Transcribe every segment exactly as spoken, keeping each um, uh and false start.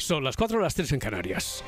Son las cuatro, las tres en Canarias.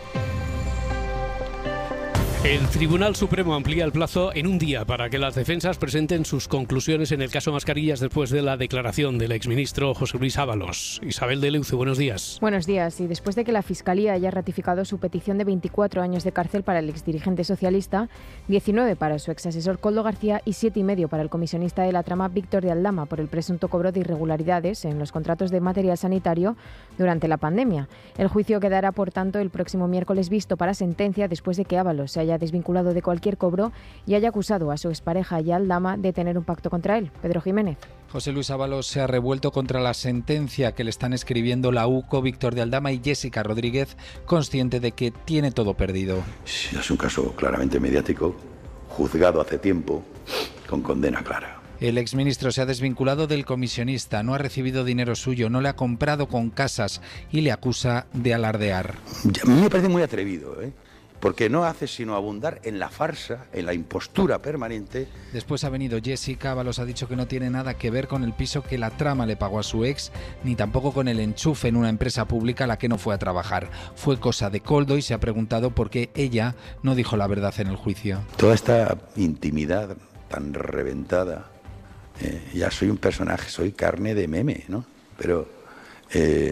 El Tribunal Supremo amplía el plazo en un día para que las defensas presenten sus conclusiones en el caso Mascarillas después de la declaración del exministro José Luis Ábalos. Isabel de Leuce, buenos días. Buenos días. Y después de que la Fiscalía haya ratificado su petición de veinticuatro años de cárcel para el exdirigente socialista, diecinueve para su exasesor Koldo García y siete y medio para el comisionista de la trama Víctor de Aldama por el presunto cobro de irregularidades en los contratos de material sanitario durante la pandemia. El juicio quedará, por tanto, el próximo miércoles visto para sentencia después de que Ábalos se haya desvinculado de cualquier cobro y haya acusado a su expareja y a Aldama de tener un pacto contra él. Pedro Jiménez. José Luis Ábalos se ha revuelto contra la sentencia que le están escribiendo la U C O, Víctor de Aldama y Jessica Rodríguez, consciente de que tiene todo perdido. Sí, es un caso claramente mediático, juzgado hace tiempo, con condena clara. El exministro se ha desvinculado del comisionista, no ha recibido dinero suyo, no le ha comprado con casas y le acusa de alardear. A mí me parece muy atrevido, ¿eh? Porque no hace sino abundar en la farsa, en la impostura permanente. Después ha venido Jessica. Ábalos ha dicho que no tiene nada que ver con el piso que la trama le pagó a su ex, ni tampoco con el enchufe en una empresa pública a la que no fue a trabajar. Fue cosa de Koldo y se ha preguntado por qué ella no dijo la verdad en el juicio. Toda esta intimidad tan reventada, eh, ya soy un personaje, soy carne de meme, ¿no? Pero eh,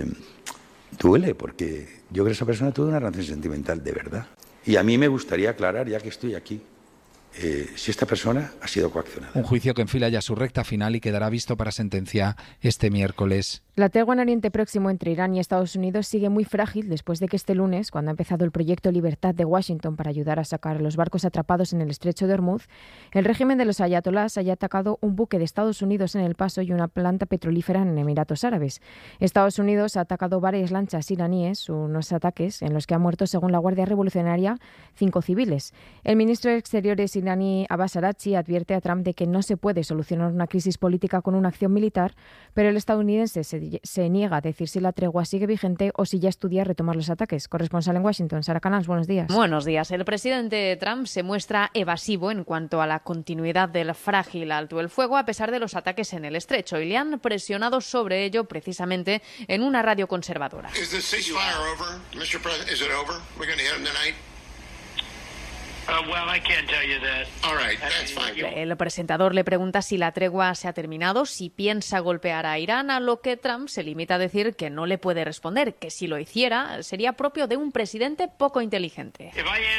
duele porque yo creo que esa persona tuvo una relación sentimental de verdad. Y a mí me gustaría aclarar, ya que estoy aquí, eh, si esta persona ha sido coaccionada. Un juicio que enfila ya su recta final y quedará visto para sentencia este miércoles. La tregua en Oriente Próximo entre Irán y Estados Unidos sigue muy frágil después de que este lunes, cuando ha empezado el proyecto Libertad de Washington para ayudar a sacar a los barcos atrapados en el estrecho de Hormuz, el régimen de los ayatolás haya atacado un buque de Estados Unidos en El Paso y una planta petrolífera en Emiratos Árabes. Estados Unidos ha atacado varias lanchas iraníes, unos ataques en los que ha muerto, según la Guardia Revolucionaria, cinco civiles. El ministro de Exteriores iraní Abbas Araghchi advierte a Trump de que no se puede solucionar una crisis política con una acción militar, pero el estadounidense se se niega a decir si la tregua sigue vigente o si ya estudia retomar los ataques. Corresponsal en Washington, Sara Canals, buenos días. Buenos días. El presidente Trump se muestra evasivo en cuanto a la continuidad del frágil alto el fuego a pesar de los ataques en el estrecho y le han presionado sobre ello precisamente en una radio conservadora. El presentador le pregunta si la tregua se ha terminado, si piensa golpear a Irán, a lo que Trump se limita a decir que no le puede responder, que si lo hiciera sería propio de un presidente poco inteligente.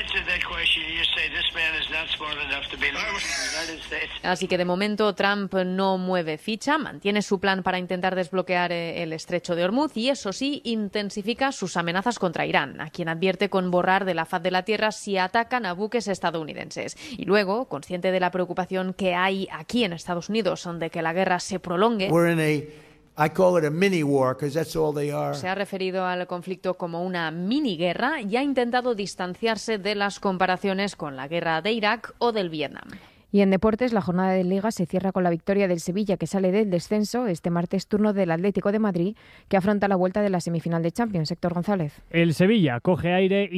Así que de momento Trump no mueve ficha, mantiene su plan para intentar desbloquear el estrecho de Hormuz y eso sí, intensifica sus amenazas contra Irán, a quien advierte con borrar de la faz de la tierra si atacan a buques estadounidenses. Y luego, consciente de la preocupación que hay aquí en Estados Unidos de que la guerra se prolongue, I call it a mini war because that's all they are. Se ha referido al conflicto como una mini guerra y ha intentado distanciarse de las comparaciones con la guerra de Irak o del Vietnam. Y en deportes, la jornada de Liga se cierra con la victoria del Sevilla, que sale del descenso. Este martes, turno del Atlético de Madrid, que afronta la vuelta de la semifinal de Champions. Héctor González. El Sevilla coge aire y